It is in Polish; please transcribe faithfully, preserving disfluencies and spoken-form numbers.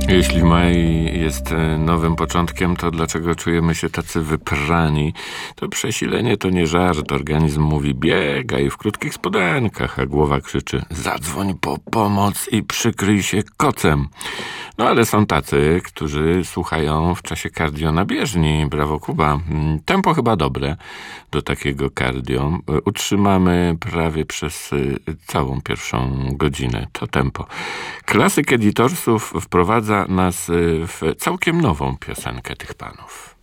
Jeśli maj jest nowym początkiem, to dlaczego czujemy się tacy wyprani? To przesilenie to nie żart. Organizm mówi biegaj w krótkich spodenkach, a głowa krzyczy zadzwoń po pomoc i przykryj się kocem. No ale są tacy, którzy słuchają w czasie cardio na bieżni. Brawo Kuba. Tempo chyba dobre do takiego cardio. Utrzymamy prawie przez całą pierwszą godzinę. To tempo. Klasyk Editorsów wprowadza nas w całkiem nową piosenkę tych panów.